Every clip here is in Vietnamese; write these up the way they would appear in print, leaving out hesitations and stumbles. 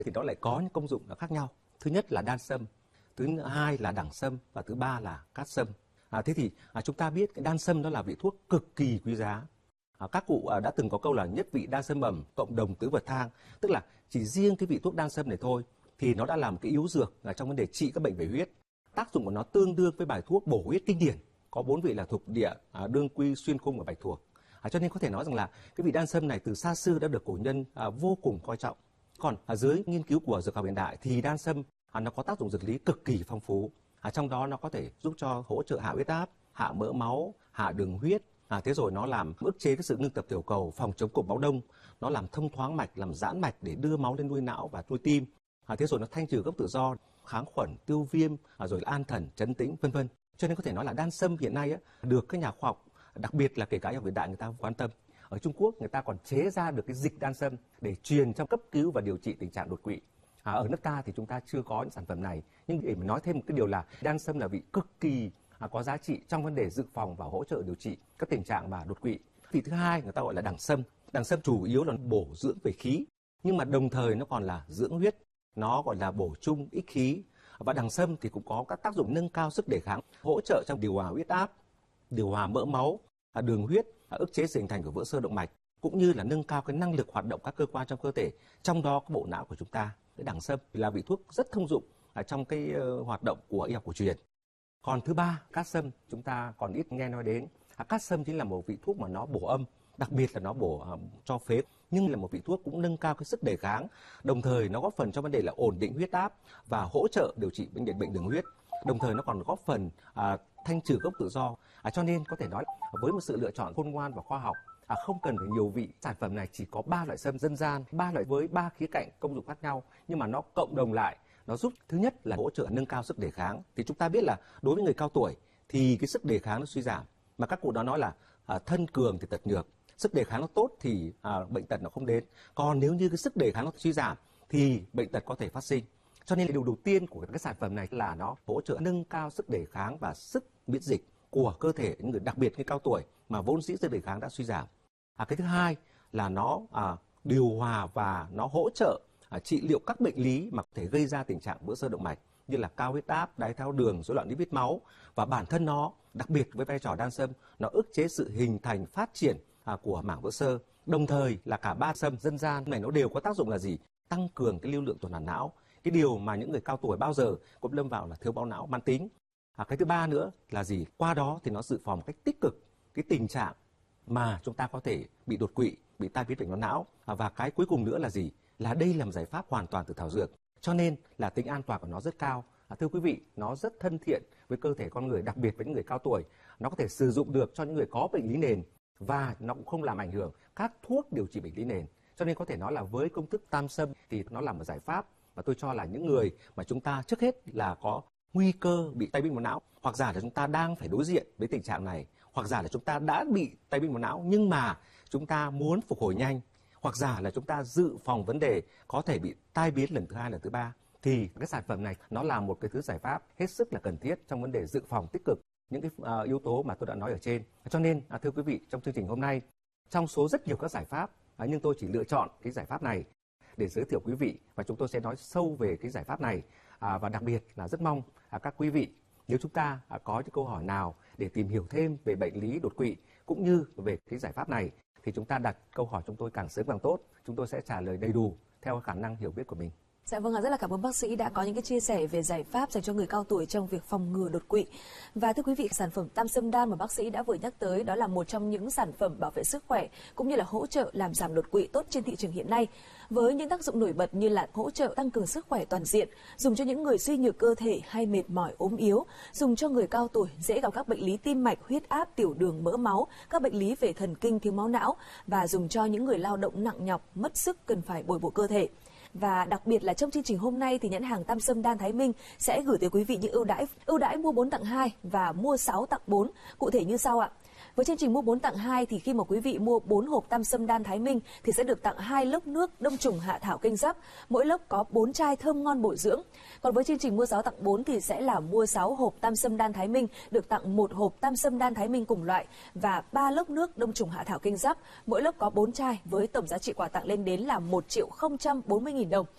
thì nó lại có những công dụng khác nhau. Thứ nhất là đan sâm, thứ hai là đẳng sâm và thứ ba là cát sâm. Thế thì chúng ta biết cái đan sâm đó là vị thuốc cực kỳ quý giá. Các cụ đã từng có câu là nhất vị đan sâm ẩm, cộng đồng tứ bậc thang, tức là chỉ riêng cái vị thuốc đan sâm này thôi thì nó đã làm cái yếu dược trong vấn đề trị các bệnh về huyết. Tác dụng của nó tương đương với bài thuốc bổ huyết kinh điển, có 4 vị là thục địa, đương quy, xuyên khung và bạch thuộc. Cho nên có thể nói rằng là cái vị đan sâm này từ xa xưa đã được cổ nhân vô cùng coi trọng. Còn dưới nghiên cứu của dược học hiện đại thì đan sâm nó có tác dụng dược lý cực kỳ phong phú. Trong đó nó có thể giúp cho hỗ trợ hạ huyết áp, hạ mỡ máu, hạ đường huyết. Thế rồi nó làm ức chế cái sự ngưng tập tiểu cầu, phòng chống cục máu đông, nó làm thông thoáng mạch, làm giãn mạch để đưa máu lên nuôi não và nuôi tim. Thế rồi nó thanh trừ gốc tự do, kháng khuẩn, tiêu viêm, rồi an thần, trấn tĩnh, vân vân. Cho nên có thể nói là đan sâm hiện nay được các nhà khoa học, đặc biệt là kể cả y học hiện đại người ta quan tâm. Ở Trung Quốc người ta còn chế ra được cái dịch đan sâm để truyền trong cấp cứu và điều trị tình trạng đột quỵ. Ở nước ta thì chúng ta chưa có những sản phẩm này, nhưng để mà nói thêm một cái điều là đan sâm là vị cực kỳ có giá trị trong vấn đề dự phòng và hỗ trợ điều trị các tình trạng mà đột quỵ. Vị thứ hai người ta gọi là đẳng sâm. Đẳng sâm chủ yếu là bổ dưỡng về khí, nhưng mà đồng thời nó còn là dưỡng huyết, nó gọi là bổ trung ích khí. Và đẳng sâm thì cũng có các tác dụng nâng cao sức đề kháng, hỗ trợ trong điều hòa huyết áp, điều hòa mỡ máu, đường huyết, ức chế sự hình thành của vữa sơ động mạch, cũng như là nâng cao cái năng lực hoạt động các cơ quan trong cơ thể, trong đó có bộ não của chúng ta. Cái đẳng sâm là vị thuốc rất thông dụng trong cái hoạt động của y học cổ truyền. Còn thứ ba, cát sâm chúng ta còn ít nghe nói đến. Cát sâm chính là một vị thuốc mà nó bổ âm, đặc biệt là nó bổ cho phế, nhưng là một vị thuốc cũng nâng cao cái sức đề kháng, đồng thời nó góp phần cho vấn đề là ổn định huyết áp và hỗ trợ điều trị bệnh đường huyết, đồng thời nó còn góp phần thanh trừ gốc tự do. Cho nên có thể nói với một sự lựa chọn khôn ngoan và khoa học, không cần phải nhiều vị. Sản phẩm này chỉ có 3 loại sâm dân gian, 3 loại với 3 khía cạnh công dụng khác nhau, nhưng mà nó cộng đồng lại, nó giúp thứ nhất là hỗ trợ nâng cao sức đề kháng. Thì chúng ta biết là đối với người cao tuổi thì cái sức đề kháng nó suy giảm, mà các cụ đó nói là thân cường thì tật nhược, sức đề kháng nó tốt thì bệnh tật nó không đến. Còn nếu như cái sức đề kháng nó suy giảm thì bệnh tật có thể phát sinh. Cho nên điều đầu tiên của cái sản phẩm này là nó hỗ trợ nâng cao sức đề kháng và sức miễn dịch của cơ thể những người, đặc biệt người cao tuổi mà vốn dĩ sức đề kháng đã suy giảm. Cái thứ hai là nó điều hòa và nó hỗ trợ trị liệu các bệnh lý mà có thể gây ra tình trạng vữa sơ động mạch như là cao huyết áp, đái tháo đường, rối loạn lipid máu. Và bản thân nó, đặc biệt với vai trò đan sâm, nó ức chế sự hình thành, phát triển của mảng vữa sơ. Đồng thời là cả 3 sâm dân gian này nó đều có tác dụng là gì? Tăng cường cái lưu lượng tuần hoàn não. Cái điều mà những người cao tuổi bao giờ cũng lâm vào là thiếu máu não mãn tính. Cái thứ ba nữa là gì? Qua đó thì nó dự phòng một cách tích cực cái tình trạng mà chúng ta có thể bị đột quỵ, bị tai biến mạch não. Và cái cuối cùng nữa là gì? Là đây là một giải pháp hoàn toàn từ thảo dược, cho nên là tính an toàn của nó rất cao. Thưa quý vị, nó rất thân thiện với cơ thể con người, đặc biệt với những người cao tuổi. Nó có thể sử dụng được cho những người có bệnh lý nền và nó cũng không làm ảnh hưởng các thuốc điều trị bệnh lý nền. Cho nên có thể nói là với công thức tam sâm thì nó là một giải pháp mà tôi cho là những người mà chúng ta trước hết là có nguy cơ bị tai biến mạch não, hoặc giả là chúng ta đang phải đối diện với tình trạng này, hoặc giả là chúng ta đã bị tai biến mạch não nhưng mà chúng ta muốn phục hồi nhanh, hoặc giả là chúng ta dự phòng vấn đề có thể bị tai biến lần thứ 2, lần thứ 3, thì cái sản phẩm này nó là một cái thứ giải pháp hết sức là cần thiết trong vấn đề dự phòng tích cực những cái yếu tố mà tôi đã nói ở trên. Cho nên thưa quý vị, trong chương trình hôm nay, trong số rất nhiều các giải pháp, nhưng tôi chỉ lựa chọn cái giải pháp này để giới thiệu quý vị, và chúng tôi sẽ nói sâu về cái giải pháp này. Và đặc biệt là rất mong các quý vị, nếu chúng ta có những câu hỏi nào để tìm hiểu thêm về bệnh lý đột quỵ cũng như về cái giải pháp này, thì chúng ta đặt câu hỏi chúng tôi càng sớm càng tốt. Chúng tôi sẽ trả lời đầy đủ theo khả năng hiểu biết của mình. Dạ vâng, rất là cảm ơn bác sĩ đã có những cái chia sẻ về giải pháp dành cho người cao tuổi trong việc phòng ngừa đột quỵ. Và thưa quý vị, sản phẩm tam sâm đan mà bác sĩ đã vừa nhắc tới đó là một trong những sản phẩm bảo vệ sức khỏe cũng như là hỗ trợ làm giảm đột quỵ tốt trên thị trường hiện nay, với những tác dụng nổi bật như là hỗ trợ tăng cường sức khỏe toàn diện, dùng cho những người suy nhược cơ thể hay mệt mỏi ốm yếu, dùng cho người cao tuổi dễ gặp các bệnh lý tim mạch, huyết áp, tiểu đường, mỡ máu, các bệnh lý về thần kinh, thiếu máu não, và dùng cho những người lao động nặng nhọc, mất sức cần phải bồi bổ cơ thể. Và đặc biệt là trong chương trình hôm nay thì nhãn hàng Tam Sâm Đan Thái Minh sẽ gửi tới quý vị những ưu đãi mua 4 tặng 2 và mua 6 tặng 4, cụ thể như sau ạ. Với chương trình mua 4 tặng 2 thì khi mà quý vị mua 4 hộp Tam Sâm Đan Thái Minh thì sẽ được tặng 2 lốc nước đông trùng hạ thảo kênh giáp, mỗi lốc có 4 chai thơm ngon bổ dưỡng. Còn với chương trình mua 6 tặng 4 thì sẽ là mua 6 hộp Tam Sâm Đan Thái Minh được tặng 1 hộp Tam Sâm Đan Thái Minh cùng loại và 3 lốc nước đông trùng hạ thảo kênh giáp, mỗi lốc có 4 chai với tổng giá trị quà tặng lên đến là 1.040.000 đồng.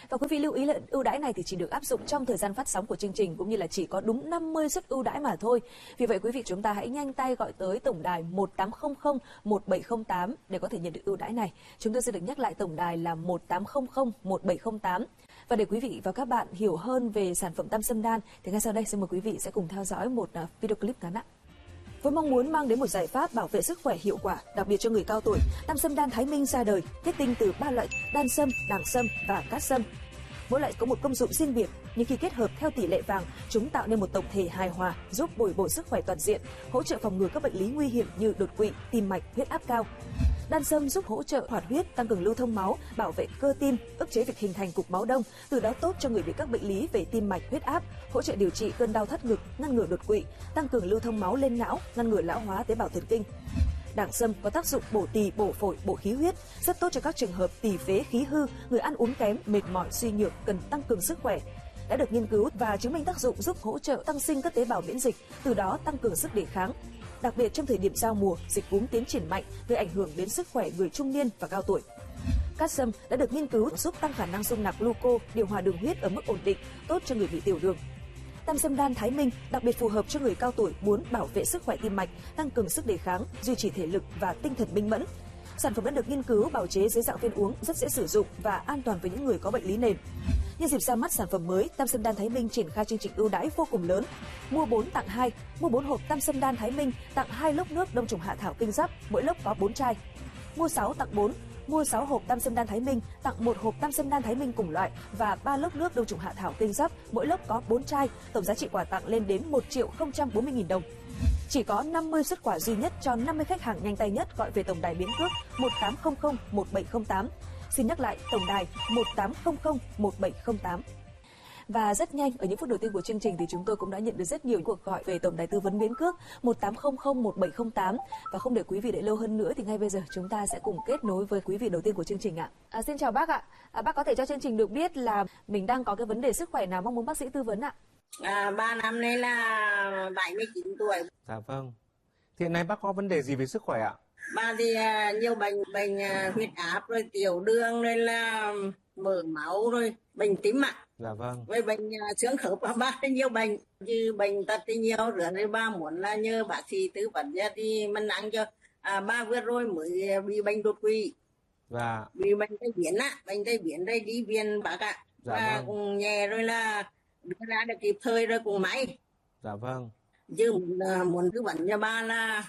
Và quý vị lưu ý là ưu đãi này thì chỉ được áp dụng trong thời gian phát sóng của chương trình, cũng như là chỉ có đúng 50 suất ưu đãi mà thôi. Vì vậy quý vị chúng ta hãy nhanh tay gọi tới tổng đài 1800 1708 để có thể nhận được ưu đãi này. Chúng tôi sẽ được nhắc lại tổng đài là 1800 1708. Và để quý vị và các bạn hiểu hơn về sản phẩm Tam Sâm Đan thì ngay sau đây xin mời quý vị sẽ cùng theo dõi một video clip ngắn ạ. Với mong muốn mang đến một giải pháp bảo vệ sức khỏe hiệu quả, đặc biệt cho người cao tuổi, Tam Sâm Đan Thái Minh ra đời, kết tinh từ 3 loại đan sâm, đằng sâm và cát sâm. Mỗi loại có một công dụng riêng biệt, nhưng khi kết hợp theo tỷ lệ vàng, chúng tạo nên một tổng thể hài hòa, giúp bồi bổ sức khỏe toàn diện, hỗ trợ phòng ngừa các bệnh lý nguy hiểm như đột quỵ, tim mạch, huyết áp cao. Đan sâm giúp hỗ trợ hoạt huyết, tăng cường lưu thông máu, bảo vệ cơ tim, ức chế việc hình thành cục máu đông, từ đó tốt cho người bị các bệnh lý về tim mạch, huyết áp, hỗ trợ điều trị cơn đau thắt ngực, ngăn ngừa đột quỵ, tăng cường lưu thông máu lên não, ngăn ngừa lão hóa tế bào thần kinh. Đằng sâm có tác dụng bổ tỳ, bổ phổi, bổ khí huyết, rất tốt cho các trường hợp tỳ phế khí hư, người ăn uống kém, mệt mỏi, suy nhược cần tăng cường sức khỏe. Đã được nghiên cứu và chứng minh tác dụng giúp hỗ trợ tăng sinh các tế bào miễn dịch, từ đó tăng cường sức đề kháng. Đặc biệt trong thời điểm giao mùa, dịch cúm tiến triển mạnh gây ảnh hưởng đến sức khỏe người trung niên và cao tuổi. Cát sâm đã được nghiên cứu giúp tăng khả năng dung nạp gluco, điều hòa đường huyết ở mức ổn định, tốt cho người bị tiểu đường. Tam Sâm Đan Thái Minh đặc biệt phù hợp cho người cao tuổi muốn bảo vệ sức khỏe tim mạch, tăng cường sức đề kháng, duy trì thể lực và tinh thần minh mẫn. Sản phẩm đã được nghiên cứu bào chế dưới dạng viên uống, rất dễ sử dụng và an toàn với những người có bệnh lý nền. Nhân dịp ra mắt sản phẩm mới, Tam Sâm Đan Thái Minh triển khai chương trình ưu đãi vô cùng lớn. Mua 4 tặng 2, mua 4 hộp Tam Sâm Đan Thái Minh tặng 2 lốc nước đông trùng hạ thảo kinh giáp, mỗi lốc có 4 chai. Mua 6 tặng 4, mua 6 hộp Tam Sâm Đan Thái Minh tặng 1 hộp Tam Sâm Đan Thái Minh cùng loại và 3 lốc nước đông trùng hạ thảo kinh giáp, mỗi lốc có 4 chai, tổng giá trị quà tặng lên đến 1.040.000 đồng. Chỉ có 50 suất quà duy nhất cho 50 khách hàng nhanh tay nhất gọi về tổng đài miễn cước 1800 1708. Xin nhắc lại tổng đài 1800 1708. Và rất nhanh, ở những phút đầu tiên của chương trình thì chúng tôi cũng đã nhận được rất nhiều cuộc gọi về tổng đài tư vấn miễn cước 1800 1708. Và không để quý vị đợi lâu hơn nữa thì ngay bây giờ chúng ta sẽ cùng kết nối với quý vị đầu tiên của chương trình ạ. Xin chào bác ạ. Bác có thể cho chương trình được biết là mình đang có cái vấn đề sức khỏe nào mong muốn bác sĩ tư vấn ạ? 3 năm nay là 79 tuổi. Dạ vâng. Hiện nay bác có vấn đề gì về sức khỏe ạ? Ba thì nhiều bệnh huyết áp rồi tiểu đường rồi là mỡ máu rồi bệnh tim ạ. Dạ vâng. Với bệnh xương khớp ba nhiều bệnh như bệnh tật thì nhiều rồi nên ba muốn là nhờ bác sĩ tư vấn ra thì mình ăn cho ba vừa rồi mới bị bệnh đột quỵ. Và bị bệnh tai biến á, bệnh tai biến đây đi viện bác ạ. Dạ và vâng. cũng nhẹ rồi là đưa ra được kịp thời rồi cũng may. Dạ vâng. Chứ muốn tư vấn cho ba là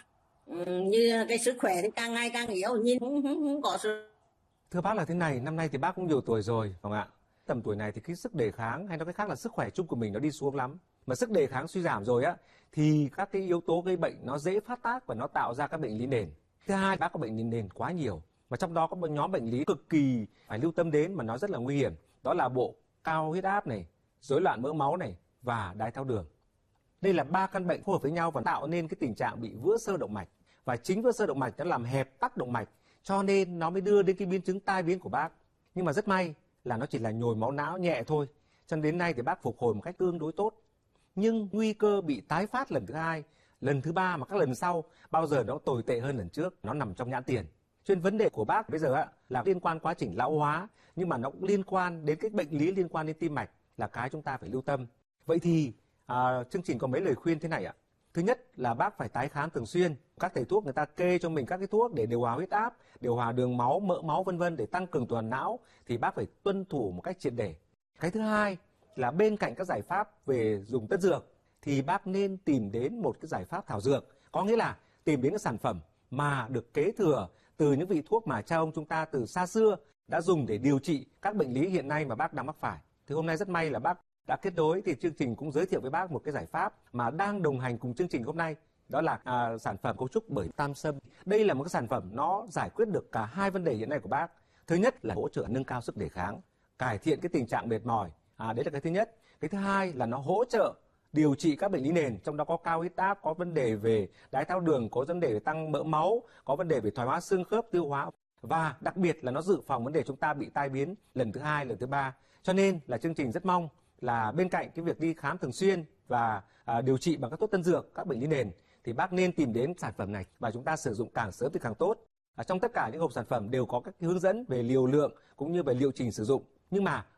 như cái sức khỏe thì càng ngày càng yếu, nhìn không có sự. Thưa bác là thế này, năm nay thì bác cũng nhiều tuổi rồi, phải không ạ? Tầm tuổi này thì cái sức đề kháng hay nói cách khác là sức khỏe chung của mình nó đi xuống lắm. Mà sức đề kháng suy giảm rồi á thì các cái yếu tố gây bệnh nó dễ phát tác và nó tạo ra các bệnh lý nền. Thứ hai, bác có bệnh lý nền quá nhiều. Và trong đó có một nhóm bệnh lý cực kỳ phải lưu tâm đến mà nó rất là nguy hiểm. Đó là bộ cao huyết áp này, rối loạn mỡ máu này và đái tháo đường. Đây là 3 căn bệnh phù hợp với nhau và tạo nên cái tình trạng bị vữa xơ động mạch. Và chính vữa xơ động mạch nó làm hẹp tắc động mạch, cho nên nó mới đưa đến cái biến chứng tai biến của bác. Nhưng mà rất may là nó chỉ là nhồi máu não nhẹ thôi, cho nên đến nay thì bác phục hồi một cách tương đối tốt. Nhưng nguy cơ bị tái phát lần thứ 2, lần thứ 3 mà các lần sau bao giờ nó tồi tệ hơn lần trước, nó nằm trong nhãn tiền. Cho nên vấn đề của bác bây giờ là liên quan quá trình lão hóa, nhưng mà nó cũng liên quan đến cái bệnh lý liên quan đến tim mạch là cái chúng ta phải lưu tâm. Vậy thì chương trình có mấy lời khuyên thế này ạ. Thứ nhất là bác phải tái khám thường xuyên. Các thầy thuốc người ta kê cho mình các cái thuốc để điều hòa huyết áp, điều hòa đường máu, mỡ máu vân vân để tăng cường tuần não thì bác phải tuân thủ một cách triệt để. Cái thứ hai là bên cạnh các giải pháp về dùng tất dược thì bác nên tìm đến một cái giải pháp thảo dược, có nghĩa là tìm đến các sản phẩm mà được kế thừa từ những vị thuốc mà cha ông chúng ta từ xa xưa đã dùng để điều trị các bệnh lý hiện nay mà bác đang mắc phải. Thì hôm nay rất may là bác đã kết nối thì chương trình cũng giới thiệu với bác một cái giải pháp mà đang đồng hành cùng chương trình hôm nay. Đó là sản phẩm cấu trúc bởi Tam Sâm. Đây là một cái sản phẩm nó giải quyết được cả hai vấn đề hiện nay của bác. Thứ nhất là hỗ trợ nâng cao sức đề kháng, cải thiện cái tình trạng mệt mỏi. Đấy là cái thứ nhất. Cái thứ hai là nó hỗ trợ điều trị các bệnh lý nền, trong đó có cao huyết áp, có vấn đề về đái tháo đường, có vấn đề về tăng mỡ máu, có vấn đề về thoái hóa xương khớp, tiêu hóa. Và đặc biệt là nó dự phòng vấn đề chúng ta bị tai biến lần thứ 2, lần thứ 3. Cho nên là chương trình rất mong là bên cạnh cái việc đi khám thường xuyên và điều trị bằng các thuốc tân dược, các bệnh lý nền thì bác nên tìm đến sản phẩm này và chúng ta sử dụng càng sớm thì càng tốt. Trong tất cả những hộp sản phẩm đều có các hướng dẫn về liều lượng cũng như về liệu trình sử dụng. Nhưng mà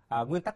Nguyên tắc